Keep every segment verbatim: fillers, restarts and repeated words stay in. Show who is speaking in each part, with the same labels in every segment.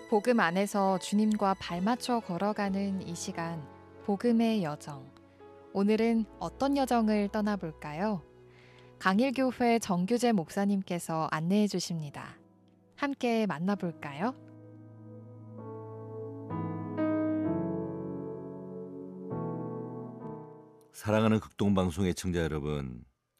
Speaker 1: 복음 안에서 주님과 발맞춰 걸어가는 이 시간, 복음의 여정. 오늘은 어떤 여정을 떠나볼까요? 강일교회 정규재 목사님께서 안내해 주십니다. 함께 만나볼까요?
Speaker 2: 사랑하는 극동방송 애청자 여러분,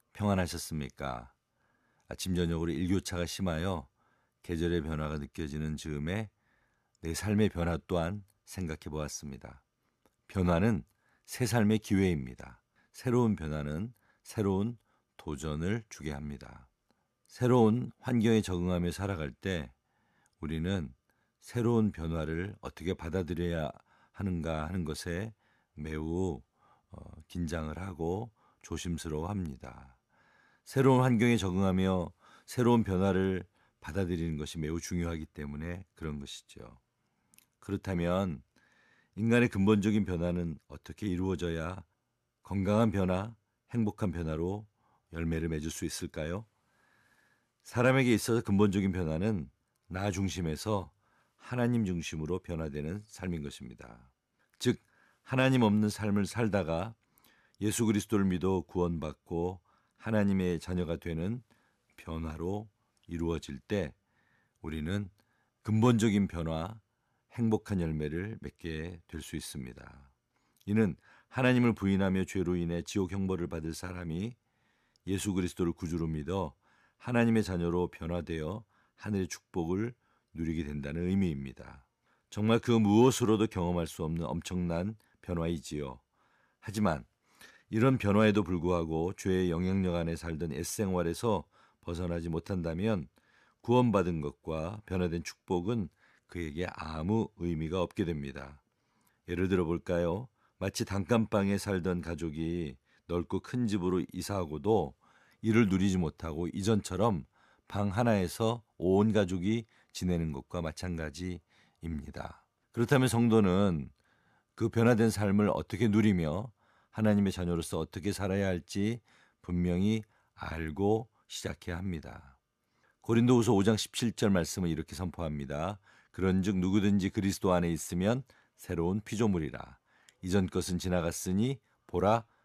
Speaker 2: 평안하셨습니까? 아침 저녁으로 일교차가 심하여 계절의 변화가 느껴지는 즈음에 내 삶의 변화 또한 생각해 보았습니다. 변화는 새 삶의 기회입니다. 새로운 변화는 새로운 도전을 주게 합니다. 새로운 환경에 적응하며 살아갈 때 우리는 새로운 변화를 어떻게 받아들여야 하는가 하는 것에 매우 어, 긴장을 하고 조심스러워합니다. 새로운 환경에 적응하며 새로운 변화를 받아들이는 것이 매우 중요하기 때문에 그런 것이죠. 그렇다면 인간의 근본적인 변화는 어떻게 이루어져야 건강한 변화, 행복한 변화로 열매를 맺을 수 있을까요? 사람에게 있어서 근본적인 변화는 나 중심에서 하나님 중심으로 변화되는 삶인 것입니다. 즉 하나님 없는 삶을 살다가 예수 그리스도를 믿어 구원받고 하나님의 자녀가 되는 변화로 이루어질 때 우리는 근본적인 변화, 행복한 열매를 맺게 될 수 있습니다. 이는 하나님을 부인하며 죄로 인해 지옥 형벌을 받을 사람이 예수 그리스도를 구주로 믿어 하나님의 자녀로 변화되어 하늘의 축복을 누리게 된다는 의미입니다. 정말 그 무엇으로도 경험할 수 없는 엄청난 변화이지요. 하지만 이런 변화에도 불구하고 죄의 영향력 안에 살던 옛생활에서 벗어나지 못한다면 구원받은 것과 변화된 축복은 그에게 아무 의미가 없게 됩니다. 예를 들어 볼까요? 마치 단칸방에 살던 가족이 넓고 큰 집으로 이사하고도 이를 누리지 못하고 이전처럼 방 하나에서 온 가족이 지내는 것과 마찬가지입니다. 그렇다면 성도는 그 변화된 삶을 어떻게 누리며 하나님의 자녀로서 어떻게 살아야 할지 분명히 알고 시작해야 합니다. 고린도후서 오 장 십칠 절 말씀을 이렇게 선포합니다. 그런즉 누구든지 그리스도 안에 있으면 새로운 피조물이라. 이전 것은 지나갔으니 보라